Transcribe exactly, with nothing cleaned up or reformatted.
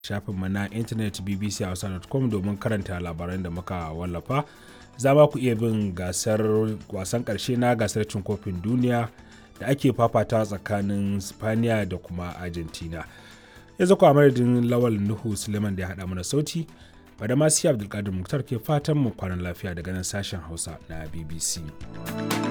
shafinmu na intanet b b c hausa dot com domin karanta labaran da muka wallafa. Za ma ku iya bin gasar wasan ƙarshe na gasar cin kofin duniya da ake fafata tsakanin Spaniya da kuma Argentina. Yanzu kuwa madadin Lawal Nuhu Suleiman da ya haɗa mana sauti, Badamasi Abdulkadir Muktar ke fatan mu kwanan lafiya daga nan sashen Hausa na B B C.